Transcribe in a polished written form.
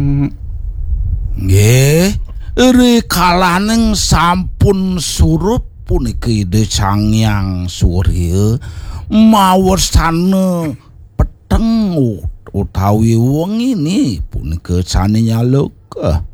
Nggih, rikalaning sampun surup puniki Ide Sangyang Surya mawarsane peteng utawi wengi punika sane nyaluk